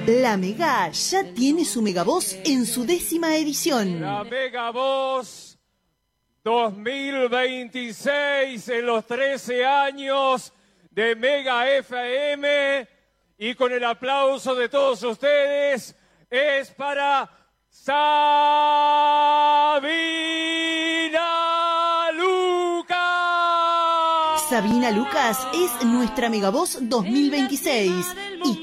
La Mega ya tiene su Megavoz en su 10ª edición. La Megavoz 2026 en los 13 años de Mega FM, y con el aplauso de todos ustedes es para Sabina Lucas. Sabina Lucas es nuestra Megavoz 2026 y